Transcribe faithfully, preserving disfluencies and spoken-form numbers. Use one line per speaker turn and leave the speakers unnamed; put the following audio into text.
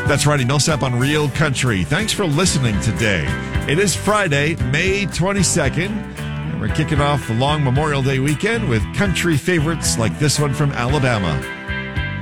That's Ronnie Millsap on Real Country. Thanks for listening today. It is Friday, May twenty-second, and we're kicking off the long Memorial Day weekend with country favorites like this one from Alabama.